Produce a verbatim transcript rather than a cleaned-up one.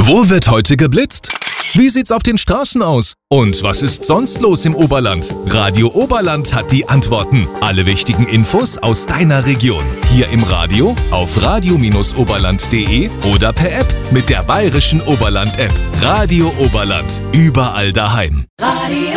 Wo wird heute geblitzt? Wie sieht's auf den Straßen aus? Und was ist sonst los im Oberland? Radio Oberland hat die Antworten. Alle wichtigen Infos aus deiner Region. Hier im Radio, auf radio oberland punkt de oder per App mit der bayerischen Oberland-App. Radio Oberland. Überall daheim. Radio